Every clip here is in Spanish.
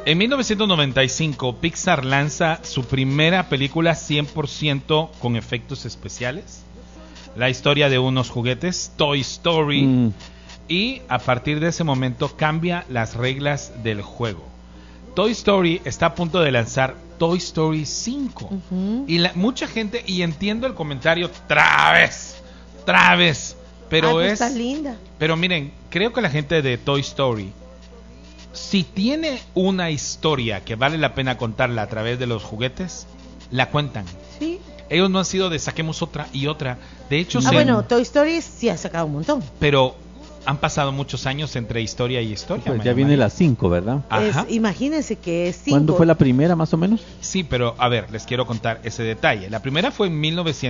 En 1995, Pixar lanza su primera película 100% con efectos especiales. La historia de unos juguetes, Toy Story. Y a partir de ese momento cambia las reglas del juego. Toy Story está a punto de lanzar Toy Story 5. Y mucha gente, y entiendo el comentario, Traves, pero está linda. Pero miren, creo que la gente de Toy Story, si tiene una historia que vale la pena contarla a través de los juguetes, la cuentan. Sí. Ellos no han sido de saquemos otra y otra. De hecho, bueno, Toy Story sí ha sacado un montón. Pero han pasado muchos años entre historia y historia. Pues ya viene la 5, ¿verdad? Imagínense que es 5. ¿Cuándo fue la primera, más o menos? Sí, pero a ver, les quiero contar ese detalle. La primera fue en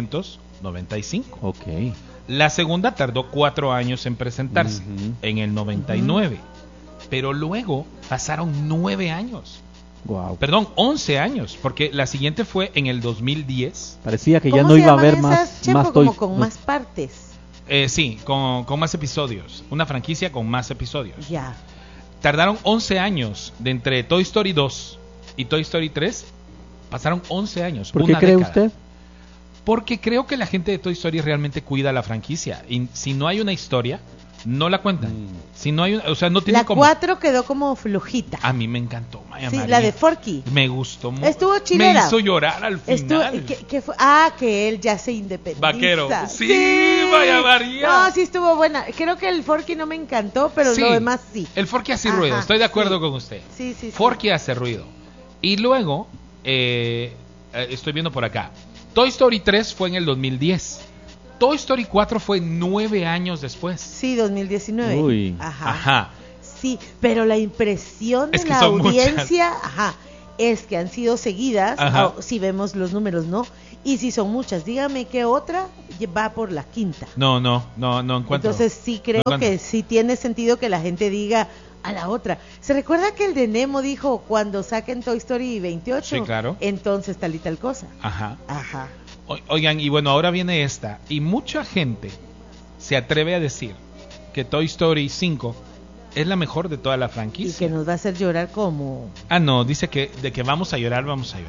1995. Ok. La segunda tardó 4 años en presentarse, en el 99. Pero luego pasaron 9 años. Wow. Perdón, 11 años, porque la siguiente fue en el 2010. Parecía que ya no iba a haber más Toy. Como con más partes. Sí, con más episodios. Una franquicia con más episodios. Ya. Tardaron 11 años de entre Toy Story 2 y Toy Story 3. Pasaron 11 años. ¿Por qué cree usted? Porque creo que la gente de Toy Story realmente cuida la franquicia. Y si no hay una historia, no la cuentan. Si no hay, o sea, no tiene la como... 4 quedó como flojita. A mí me encantó, Maya Sí, María. la de Forky. Me gustó mucho. Estuvo chilera. Me hizo llorar al final. ¿Qué fue? Que él ya se independiza. Vaquero. Sí, Maya María. No, sí estuvo buena. Creo que el Forky no me encantó, pero lo demás sí. El Forky hace ruido, estoy de acuerdo con usted. Sí. Forky hace ruido. Y luego, estoy viendo por acá. Toy Story 3 fue en el 2010. Toy Story 4 fue 9 años después. Sí, 2019. Uy. Ajá. Sí, pero la impresión de la audiencia, es que han sido seguidas, si vemos los números, ¿no? Y si son muchas, dígame qué otra va por la quinta. No encuentro. Entonces sí creo que sí tiene sentido que la gente diga a la otra. ¿Se recuerda que el de Nemo dijo cuando saquen Toy Story 28? Sí, claro. Entonces tal y tal cosa. Ajá. Oigan, y bueno, ahora viene esta. Y mucha gente se atreve a decir que Toy Story 5 es la mejor de toda la franquicia. Y que nos va a hacer llorar como... No, dice que de que vamos a llorar.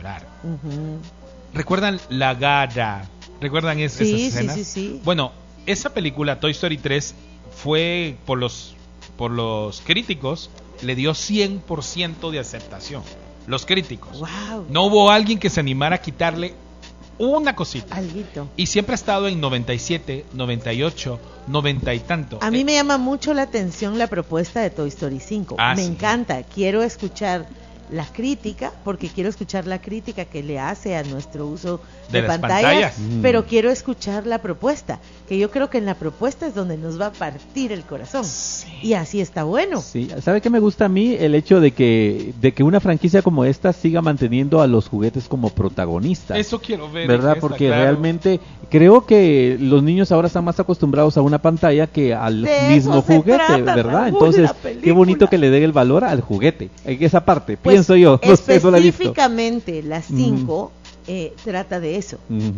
¿Recuerdan la garra? ¿Recuerdan esas escenas? Sí. Bueno, esa película, Toy Story 3, fue por los críticos, le dio 100% de aceptación. Los críticos. Wow. No hubo alguien que se animara a quitarle una cosita. Alguito. Y siempre ha estado en 97, 98, 90 y tanto. A mí me llama mucho la atención la propuesta de Toy Story 5. Me encanta. Quiero escuchar la crítica, porque quiero escuchar la crítica que le hace a nuestro uso de pantallas. Pero quiero escuchar la propuesta, que yo creo que en la propuesta es donde nos va a partir el corazón. Y así está bueno. Sí, ¿sabe qué me gusta a mí? El hecho de que una franquicia como esta siga manteniendo a los juguetes como protagonistas. Eso quiero ver. ¿Verdad? Porque realmente creo que los niños ahora están más acostumbrados a una pantalla que al mismo juguete, ¿verdad? Entonces, qué bonito que le den el valor al juguete. En esa parte, pues, pienso yo. No sé, no la he visto. Específicamente la 5 trata de eso.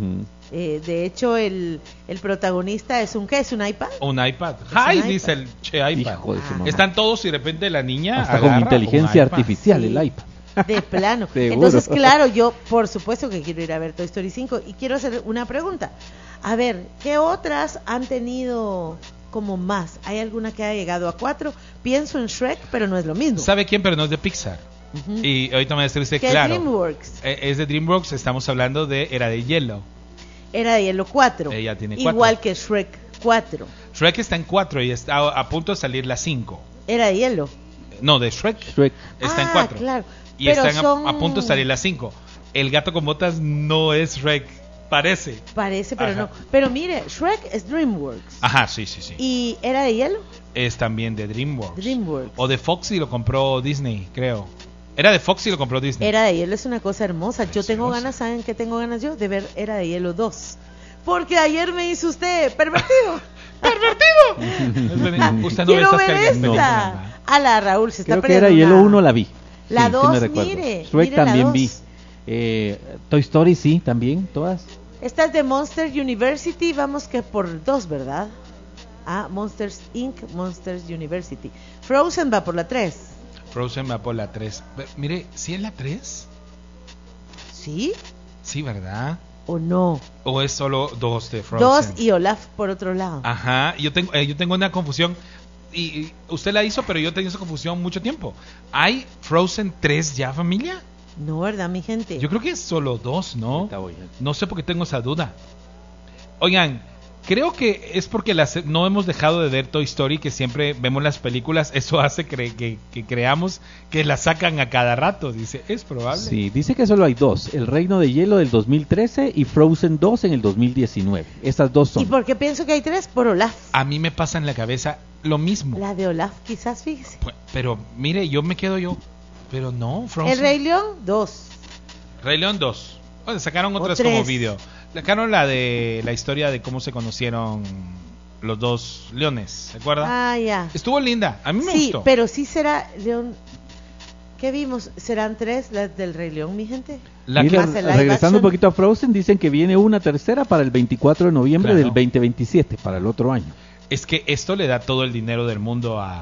De hecho, el protagonista es un ¿qué? ¿Es un iPad? Un iPad. Dice el iPad. Están todos y de repente la niña hasta con inteligencia artificial el iPad. De plano. Entonces, claro, yo por supuesto que quiero ir a ver Toy Story 5 y quiero hacer una pregunta. A ver, ¿qué otras han tenido como más? ¿Hay alguna que haya llegado a 4? Pienso en Shrek, pero no es lo mismo. ¿Sabe quién? Pero no es de Pixar. Y ahorita me va a decir usted, claro. Es DreamWorks. Es de DreamWorks, estamos hablando de Era de Hielo. Era de Hielo 4. Ella tiene 4. Igual que Shrek 4. Shrek está en 4 y está a punto de salir la 5. Era de Hielo. No, de Shrek. Está en 4. Claro. Y pero están a punto de salir la 5. El gato con botas no es Shrek. Parece, pero no. Pero mire, Shrek es DreamWorks. Sí. ¿Y Era de Hielo? Es también de DreamWorks. O de Fox y lo compró Disney, creo. Era de Fox y lo compró Disney. Era de Hielo es una cosa hermosa. Yo tengo ganas, ¿saben qué tengo ganas yo? De ver Era de Hielo 2. Porque ayer me hizo usted pervertido. Usted no quiero ve ver esta. A la Raúl se está creo perdiendo. Creo que Era Hielo 1 la vi. La 2, mire. Shrek también vi. Toy Story sí, también, todas. Esta es de Monsters University, vamos que por 2, ¿verdad? Monsters Inc., Monsters University. Frozen va por la 3. Frozen va por la 3. Mire, ¿sí es la 3? ¿Sí? Sí, ¿verdad? ¿O no? ¿O es solo 2 de Frozen? 2 y Olaf por otro lado. Ajá, yo tengo una confusión. Y usted la hizo, pero yo tengo esa confusión mucho tiempo. ¿Hay Frozen 3 ya, familia? No, ¿verdad, mi gente? Yo creo que es solo 2, ¿no? No sé por qué tengo esa duda. Oigan, creo que es porque no hemos dejado de ver Toy Story, que siempre vemos las películas. Eso hace que creamos que las sacan a cada rato. Dice, es probable. Sí, dice que solo hay 2. El Reino de Hielo del 2013 y Frozen 2 en el 2019. Esas 2 son. ¿Y por qué pienso que hay 3? Por Olaf. A mí me pasa en la cabeza lo mismo. La de Olaf, quizás, fíjese. Pero mire, pero no, Frozen. El Rey León, 2. Rey León 2. Bueno, sacaron otras como video. Sacaron la de la historia de cómo se conocieron los dos leones, ¿se acuerda? Ah, ya. Estuvo linda, a mí me gustó. Sí, pero sí será León. ¿Qué vimos? ¿Serán 3 las del Rey León, mi gente? Regresando un poquito a Frozen, dicen que viene una tercera para el 24 de noviembre del 2027, para el otro año. Es que esto le da todo el dinero del mundo a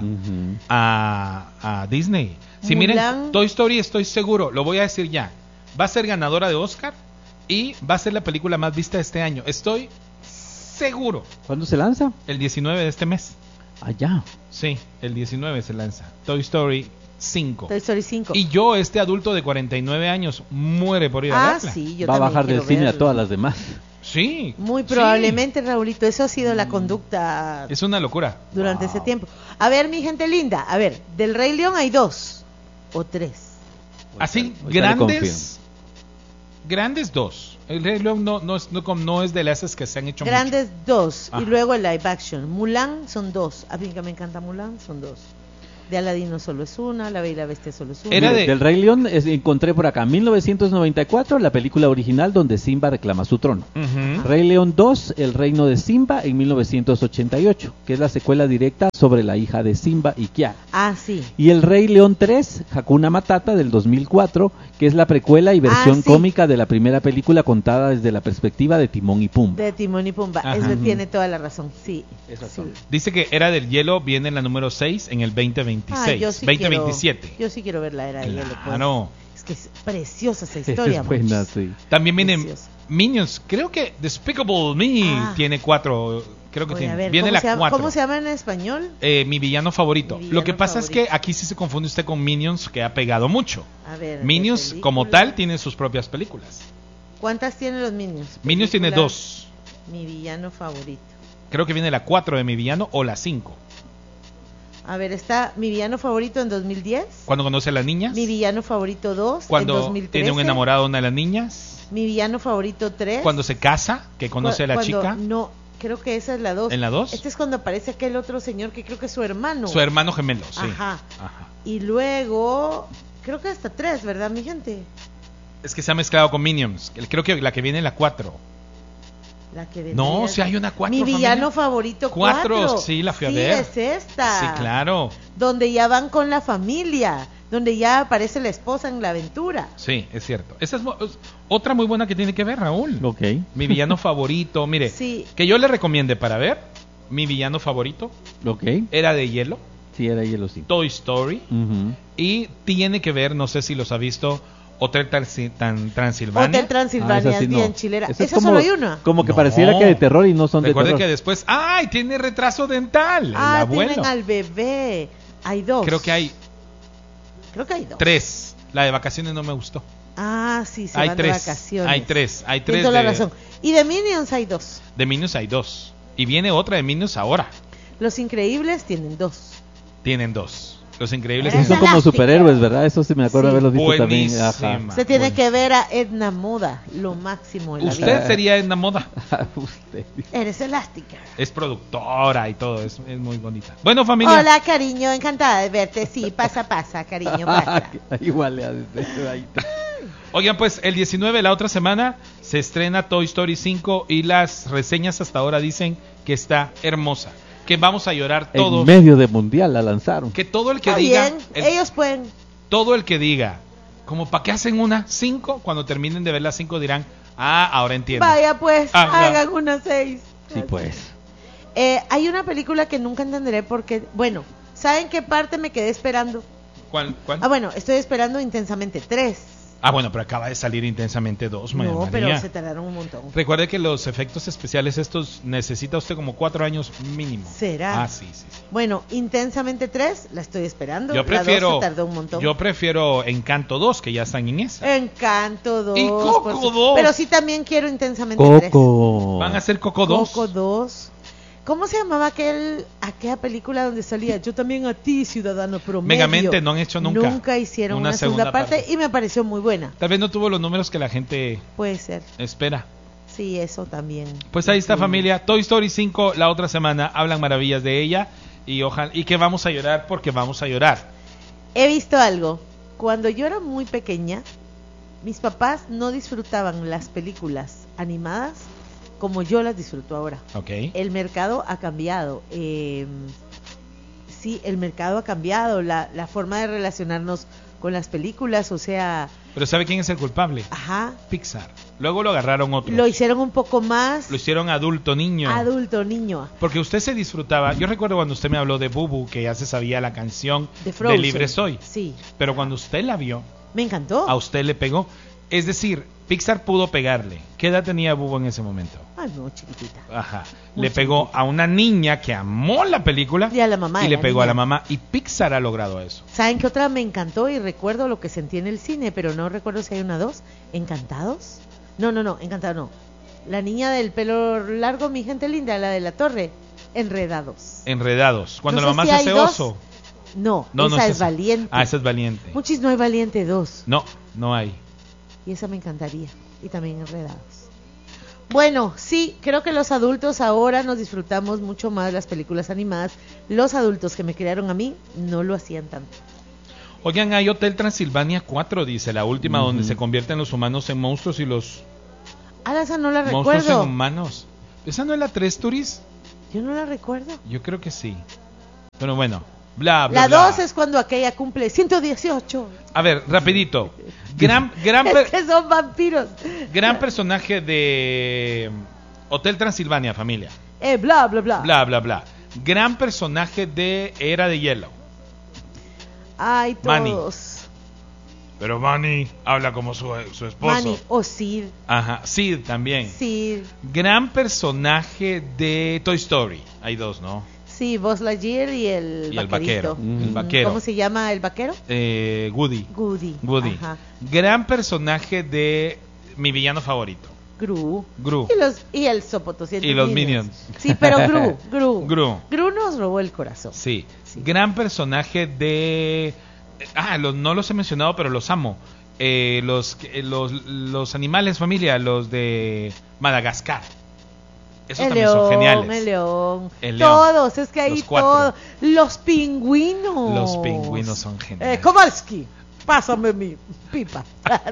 Disney. Si miren, Toy Story, estoy seguro, lo voy a decir ya, va a ser ganadora de Oscar y va a ser la película más vista de este año. Estoy seguro. ¿Cuándo se lanza? El 19 de este mes. Allá. Sí, el 19 se lanza. Toy Story 5. Toy Story 5. Y yo, este adulto de 49 años, muere por ir a verla. Sí, yo va a bajar del cine a todas las demás. Sí. Muy probablemente, sí. Raulito, eso ha sido la conducta. Es una locura. Durante ese tiempo. A ver, mi gente linda, a ver, del Rey León hay 2 o 3. Así, grandes. Grandes 2. El Rey León no es de las que se han hecho grandes mucho. 2. Y luego el live action. Mulan son 2. A mí que me encanta Mulan, son 2. De Aladino solo es una, La Bella y la Bestia solo es una. Del Rey León encontré por acá 1994 la película original donde Simba reclama su trono. Rey León 2, El Reino de Simba en 1988, que es la secuela directa sobre la hija de Simba y Kiara. Ah, sí. Y El Rey León 3, Hakuna Matata del 2004, que es la precuela y versión cómica de la primera película contada desde la perspectiva de Timón y Pumba. De Timón y Pumba, eso tiene toda la razón, sí. Dice que Era del Hielo viene en la número 6 en el 2026. 2027. Yo sí quiero ver la Era del Hielo. Claro. Es que es preciosa esa historia. Es buena, sí. También vienen Minions. Creo que Despicable Me tiene 4. Creo que tiene. Viene la 4. ¿Cómo se llama en español? Mi villano favorito. Lo que pasa es que aquí sí se confunde usted con Minions, que ha pegado mucho. A ver, Minions, como tal, tiene sus propias películas. ¿Cuántas tienen los Minions? Minions tiene 2. Mi villano favorito. Creo que viene la 4 de Mi villano o la 5. A ver, está Mi villano favorito en 2010. Cuando conoce a las niñas. Mi villano favorito 2 cuando en 2013. Tiene un enamorado de una de las niñas. Mi villano favorito 3. Cuando se casa, que conoce a la chica. No, creo que esa es la 2. ¿En la 2? Este es cuando aparece aquel otro señor que creo que es su hermano. Su hermano gemelo, sí. Ajá. Y luego, creo que hasta 3, ¿verdad, mi gente? Es que se ha mezclado con Minions. Creo que la que viene es la 4. No, si hay una 4. Mi villano favorito 4. Sí, la fui a ver. Sí, es esta. Sí, claro. Donde ya van con la familia, donde ya aparece la esposa en la aventura. Sí, es cierto. Esa es otra muy buena que tiene que ver, Raúl. Ok. Mi villano favorito, mire, que yo le recomiende para ver. Mi villano favorito. Ok. Era de Hielo. Sí, era Hielo, sí. Toy Story. Y tiene que ver, no sé si los ha visto, Hotel Transilvania. Hotel Transilvania es bien chilera. Esa solo hay una. Como que pareciera que de terror y no son de terror. Recuerde que después, tiene retraso dental. El abuelo. Tienen al bebé. Hay 2. Creo que hay 2. 3. La de vacaciones no me gustó. Sí, se van de vacaciones. Hay 3. Tienes toda la razón. Y de Minions hay 2. De Minions hay 2. Y viene otra de Minions ahora. Los Increíbles tienen 2. Tienen 2. Los Increíbles son como superhéroes, ¿verdad? Eso sí me acuerdo haberlos visto también. Se tiene que ver a Edna Moda, lo máximo en la vida. Usted sería Edna Moda. Usted. Eres elástica. Es productora y todo, es muy bonita. Bueno, familia. Hola, cariño, encantada de verte. Sí, pasa, cariño, pasa. Igual le haces ahí. Oigan, pues el 19, la otra semana, se estrena Toy Story 5 y las reseñas hasta ahora dicen que está hermosa. Que vamos a llorar todos. En medio de mundial la lanzaron. Que todo el que diga. Ellos pueden. Todo el que diga, como para qué hacen una 5, cuando terminen de ver las 5 dirán, ahora entiendo. Vaya pues, hagan una 6. Sí, pues. Hay una película que nunca entenderé porque, bueno, ¿saben qué parte me quedé esperando? ¿Cuál? Ah, bueno, estoy esperando Intensamente 3. Ah, bueno, pero acaba de salir Intensamente 2, María María. Pero se tardaron un montón. Recuerde que los efectos especiales estos necesita usted como 4 años mínimo. ¿Será? Ah, sí. Bueno, Intensamente 3 la estoy esperando. Yo prefiero, la 2 se tardó un montón. Yo prefiero Encanto 2, que ya están en esa. Encanto 2. Y Coco 2. Pero sí también quiero Intensamente 3. Van a hacer Coco 2. Coco 2. ¿Cómo se llamaba aquella película donde salía Yo también a ti, ciudadano promedio? Megamente no han hecho nunca. Nunca hicieron una segunda parte y me pareció muy buena. Tal vez no tuvo los números que la gente puede ser espera. Sí, eso también. Pues ahí está, familia. Toy Story 5 la otra semana. Hablan maravillas de ella y que vamos a llorar porque vamos a llorar. He visto algo. Cuando yo era muy pequeña, mis papás no disfrutaban las películas animadas como yo las disfruto ahora. Okay. El mercado ha cambiado. Sí, el mercado ha cambiado. La forma de relacionarnos con las películas, o sea... Pero ¿sabe quién es el culpable? Ajá. Pixar. Luego lo agarraron otros. Lo hicieron un poco más... Lo hicieron adulto niño. Adulto niño. Porque usted se disfrutaba... Yo recuerdo cuando usted me habló de Bubu, que ya se sabía la canción de Libre Soy. Sí. Pero cuando usted la vio... Me encantó. A usted le pegó. Es decir, Pixar pudo pegarle. ¿Qué edad tenía Bubu en ese momento? Ay, no, chiquitita. Ajá. Le pegó a una niña que amó la película. Y a la mamá. Y le pegó a la mamá. Y Pixar ha logrado eso. ¿Saben qué otra me encantó? Y recuerdo lo que sentí en el cine, pero no recuerdo si hay una 2. ¿Encantados? No, Encantados no. La niña del pelo largo, mi gente linda, la de la torre. Enredados. Cuando no la mamá se hace oso. No, esa es Valiente. Ah, esa es Valiente. Muchis, no hay Valiente 2. No hay. Y esa me encantaría. Y también Enredados. Bueno, sí, creo que los adultos ahora nos disfrutamos mucho más las películas animadas. Los adultos que me criaron a mí no lo hacían tanto. Oigan, hay Hotel Transilvania 4, dice, la última, donde se convierten los humanos en monstruos y los... Ah, esa no la monstruos recuerdo. En humanos. ¿Esa no es la 3, Turis? Yo no la recuerdo. Yo creo que sí. Pero bueno, bla. La 2 es cuando aquella cumple 118. A ver, rapidito. Es que son vampiros. Gran personaje de Hotel Transilvania, familia. Bla. Bla. Gran personaje de Era de Hielo. Ay, todos. Manny. Pero Manny habla como su esposo. Manny o Sid. Ajá, Sid también. Sid. Gran personaje de Toy Story. Hay 2, ¿no? Sí, Buzz Lightyear y el vaquero. El vaquero. ¿Cómo se llama el vaquero? Woody. Ajá. Gran personaje de mi villano favorito. Gru. Y el Sopotosciente. Y los Minions. Sí, pero Gru. Gru nos robó el corazón. Sí. Gran personaje de... no los he mencionado, pero los amo. Los animales, familia, los de Madagascar. Esos también son geniales. El león. Todos, es que ahí todos. Los pingüinos. Los pingüinos son geniales. Kowalski, pásame mi pipa.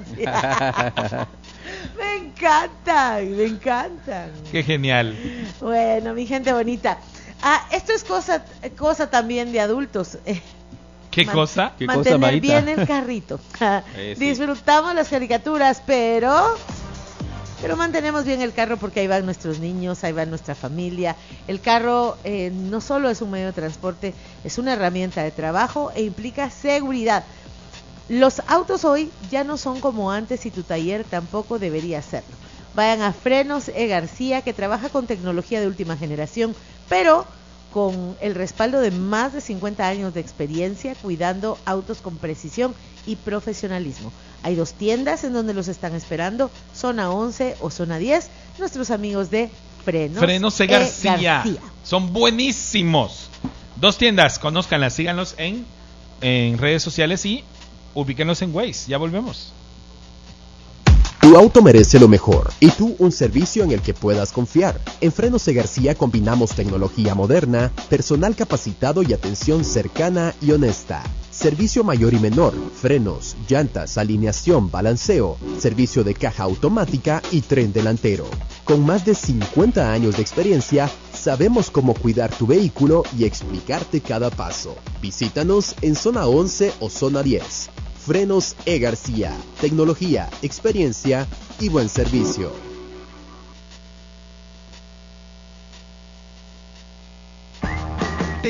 Me encantan. Qué genial. Bueno, mi gente bonita. Esto es cosa también de adultos. ¿Qué cosa? Mantener bien el carrito. Sí. Disfrutamos las caricaturas, pero mantenemos bien el carro porque ahí van nuestros niños, ahí va nuestra familia. El carro no solo es un medio de transporte, es una herramienta de trabajo e implica seguridad. Los autos hoy ya no son como antes y tu taller tampoco debería serlo. Vayan a Frenos García, que trabaja con tecnología de última generación, pero con el respaldo de más de 50 años de experiencia cuidando autos con precisión y profesionalismo. Hay 2 tiendas en donde los están esperando, zona 11 o zona 10, nuestros amigos de Frenos García. Son buenísimos. 2 tiendas, conózcanlas, síganlos en redes sociales y ubíquenlos en Waze. Ya volvemos. Tu auto merece lo mejor y tú un servicio en el que puedas confiar. En Frenos García combinamos tecnología moderna, personal capacitado y atención cercana y honesta. Servicio mayor y menor, frenos, llantas, alineación, balanceo, servicio de caja automática y tren delantero. Con más de 50 años de experiencia, sabemos cómo cuidar tu vehículo y explicarte cada paso. Visítanos en zona 11 o zona 10. Frenos García, tecnología, experiencia y buen servicio. ¿Te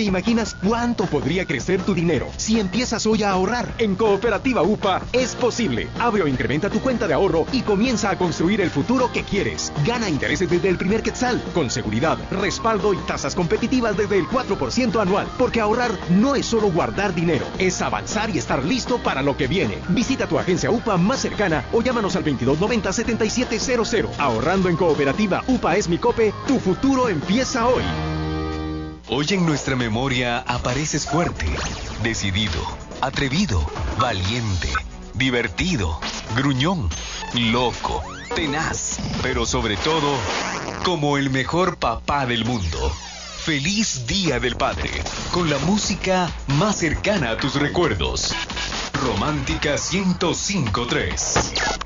imaginas cuánto podría crecer tu dinero si empiezas hoy a ahorrar? En Cooperativa UPA es posible. Abre o incrementa tu cuenta de ahorro y comienza a construir el futuro que quieres. Gana intereses desde el primer quetzal, con seguridad, respaldo y tasas competitivas desde el 4% anual. Porque ahorrar no es solo guardar dinero, es avanzar y estar listo para lo que viene. Visita tu agencia UPA más cercana o llámanos al 2290-7700. Ahorrando en Cooperativa UPA es mi Cope, tu futuro empieza hoy. Hoy en nuestra memoria apareces fuerte, decidido, atrevido, valiente, divertido, gruñón, loco, tenaz, pero sobre todo, como el mejor papá del mundo. Feliz Día del Padre, con la música más cercana a tus recuerdos. Romántica 105.3.